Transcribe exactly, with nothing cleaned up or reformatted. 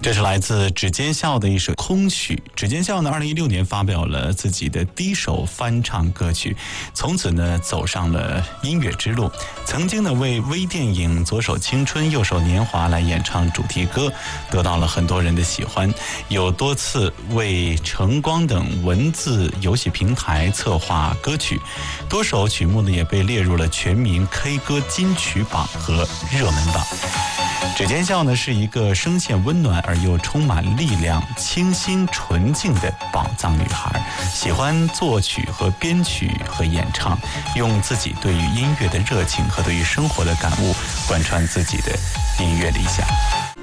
这是来自指尖笑的一首空曲。指尖笑呢，二零一六年发表了自己的第一首翻唱歌曲，从此呢走上了音乐之路。曾经呢为微电影《左手青春右手年华》来演唱主题歌，得到了很多人的喜欢。有多次为晨光等文字游戏平台策划歌曲，多首曲目呢也被列入了全民 K 歌金曲榜和热门榜。指尖笑呢是一个声线温暖而又充满力量、清新纯净的宝藏女孩，喜欢作曲和编曲和演唱，用自己对于音乐的热情和对于生活的感悟贯穿自己的音乐理想。